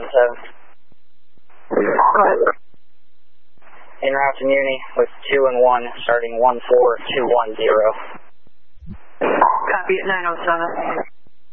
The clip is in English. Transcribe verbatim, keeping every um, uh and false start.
seven seven. Go ahead. En route to Muni with two and one, starting one four two one zero. Copy at nine oh seven.